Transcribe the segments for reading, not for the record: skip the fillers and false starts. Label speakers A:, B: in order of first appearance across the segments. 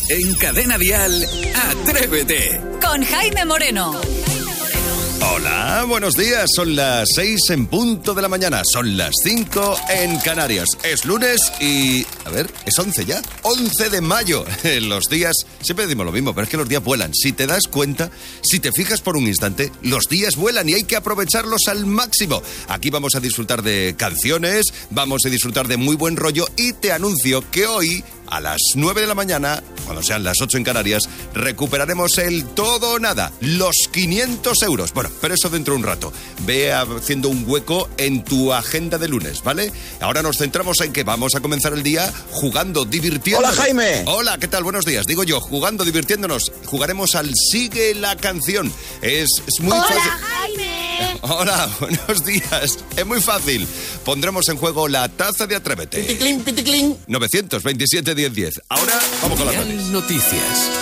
A: En Cadena Dial, Atrévete.
B: Con Jaime Moreno.
C: Hola, buenos días. Son las 6 en punto de la mañana. Son las 5 en Canarias. Es lunes y... A ver, ¿es 11 ya? 11 de mayo. Los días... Siempre decimos lo mismo, pero es que los días vuelan. Si te das cuenta, si te fijas por un instante, los días vuelan y hay que aprovecharlos al máximo. Aquí vamos a disfrutar de canciones, vamos a disfrutar de muy buen rollo y te anuncio que hoy... A las 9 de la mañana, cuando sean las 8 en Canarias, recuperaremos el todo o nada, los 500 euros. Bueno, pero eso dentro de un rato. Ve haciendo un hueco en tu agenda de lunes, ¿vale? Ahora nos centramos en que vamos a comenzar el día jugando, divirtiéndonos.
D: ¡Hola, Jaime!
C: Hola, ¿qué tal? Buenos días. Digo yo, jugando, divirtiéndonos. Jugaremos al Sigue la Canción. Es muy fácil.
E: ¡Hola, Jaime!
C: Hola, buenos días. Es muy fácil. Pondremos en juego la taza de Atrévete.
D: Piticlin, piticlin.
C: 927 1010. Ahora vamos con las
A: Noticias.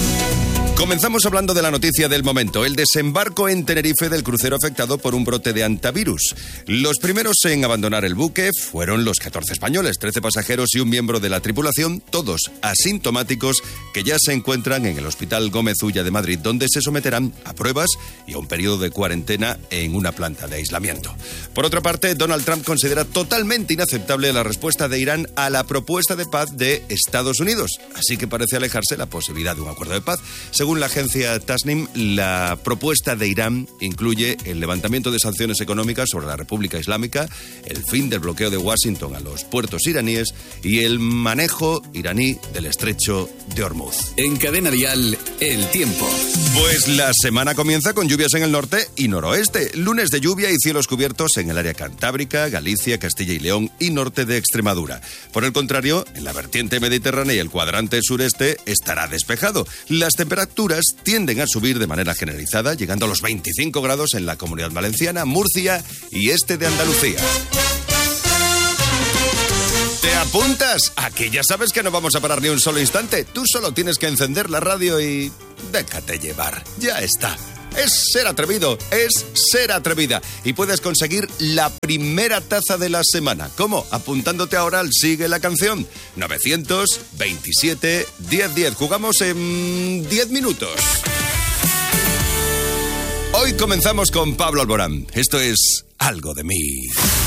C: Comenzamos hablando de la noticia del momento, el desembarco en Tenerife del crucero afectado por un brote de hantavirus. Los primeros en abandonar el buque fueron los 14 españoles, 13 pasajeros y un miembro de la tripulación, todos asintomáticos, que ya se encuentran en el Hospital Gómez Ulla de Madrid, donde se someterán a pruebas y a un periodo de cuarentena en una planta de aislamiento. Por otra parte, Donald Trump considera totalmente inaceptable la respuesta de Irán a la propuesta de paz de Estados Unidos, así que parece alejarse la posibilidad de un acuerdo de paz. Según la agencia Tasnim, la propuesta de Irán incluye el levantamiento de sanciones económicas sobre la República Islámica, el fin del bloqueo de Washington a los puertos iraníes y el manejo iraní del estrecho de Hormuz.
A: En Cadena Dial, el tiempo.
C: Pues la semana comienza con lluvias en el norte y noroeste. Lunes de lluvia y cielos cubiertos en el área cantábrica, Galicia, Castilla y León y norte de Extremadura. Por el contrario, en la vertiente mediterránea y el cuadrante sureste estará despejado. Las temperaturas tienden a subir de manera generalizada, llegando a los 25 grados en la Comunidad Valenciana, Murcia y este de Andalucía. ¿Te apuntas? Aquí ya sabes que no vamos a parar ni un solo instante. Tú solo tienes que encender la radio y déjate llevar. Ya está. Es ser atrevido, es ser atrevida. Y puedes conseguir la primera taza de la semana. ¿Cómo? Apuntándote ahora al Sigue la Canción. 927 1010. Jugamos en 10 minutos. Hoy comenzamos con Pablo Alborán. Esto es Algo de mí.